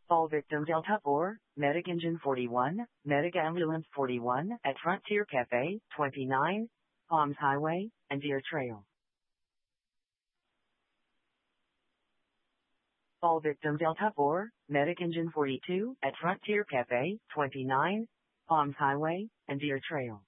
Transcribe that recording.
All victim Delta 4, Medic Engine 41, Medic Ambulance 41 at Frontier Cafe, 29, Palms Highway, and Deer Trail. All victim Delta 4, Medic Engine 42 at Frontier Cafe, 29, Palms Highway, and Deer Trail.